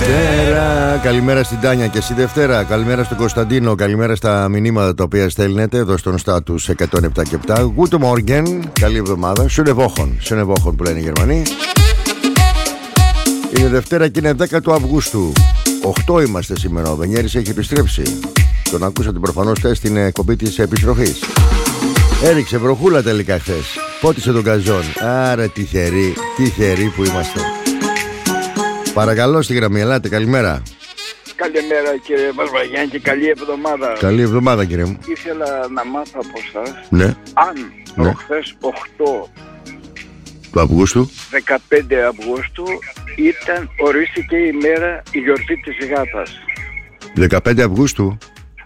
Δευτέρα. Καλημέρα στην Τάνια και στη Δευτέρα. Καλημέρα στον Κωνσταντίνο. Καλημέρα στα μηνύματα τα οποία στέλνετε εδώ στον στάτους 107 και 7. Guten Morgen. Καλή εβδομάδα. Schöne Wochen που λένε οι Γερμανοί. Είναι Δευτέρα και είναι 10 του Αυγούστου. 8 είμαστε σήμερα. Ο Βενιέρης έχει επιστρέψει. Τον ακούσατε προφανώς στην εκπομπή της επιστροφής. Έριξε βροχούλα τελικά χθες. Πότισε τον καζόν. Άρα τυχεροί που είμαστε. Παρακαλώ στη γραμμή, ελάτε, καλημέρα. Καλημέρα κύριε Βαρβαγιάννη και καλή εβδομάδα. Καλή εβδομάδα κύριε μου. Ήθελα να μάθω από εσάς, ναι. Αν ναι. προχθές 8 του Αυγούστου 15 Αυγούστου ορίστηκε η μέρα, η γιορτή της γάτας. 15 Αυγούστου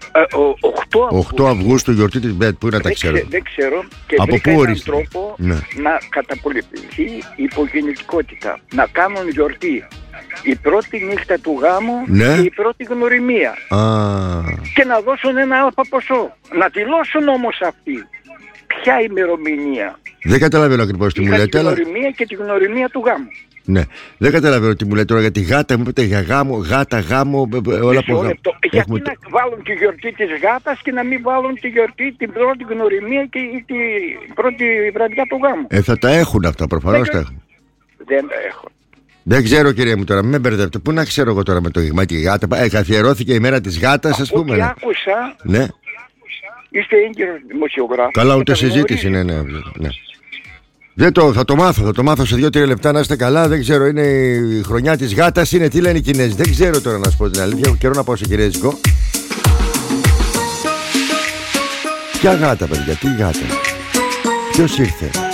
8 Αυγούστου γιορτή της ΜΠΕΤ, πού να τα ξέρω. Δεν ξέρω και από βρήκα πού έναν τρόπο να καταπολεμηθεί η υπογεννητικότητα. Να κάνουν γιορτή η πρώτη νύχτα του γάμου και η πρώτη γνωριμία. Και να δώσουν ένα αλφα ποσό. Να δηλώσουν όμως αυτοί ποια ημερομηνία. Δεν καταλαβαίνω ακριβώς τι μου λέτε. Τη γνωριμία και τη γνωριμία του γάμου. Ναι, δεν καταλαβαίνω τι μου λέτε τώρα για τη γάτα. Μου είπατε για γάμο, γάμο, όλα από γάμο. Γιατί να βάλουν τη γιορτή της γάτας και να μην βάλουν τη γιορτή, την πρώτη γνωριμία και την πρώτη βραδιά του γάμου. Θα τα έχουν αυτά, προφανώς τα έχουν. Δεν τα έχουν. Δεν ξέρω κύριε μου τώρα, μην με μπερδεύετε. Πού να ξέρω εγώ τώρα με το γυμά τη γάτα. Καθιερώθηκε η μέρα της γάτας, ας πούμε. Ό,τι άκουσα, ναι. Είστε έγκυρος δημοσιογράφος. Καλά, ούτε συζήτηση, ναι. Θα το μάθω σε 2-3 λεπτά, να είστε καλά. Δεν ξέρω, είναι η χρονιά της γάτας, είναι τι λένε οι Κινέζοι. Δεν ξέρω τώρα να σου πω την αλήθεια. Έχω καιρό να πάω σε κινέζικο. Ποια γάτα, παιδιά, τι γάτα. Ποιος ήρθε.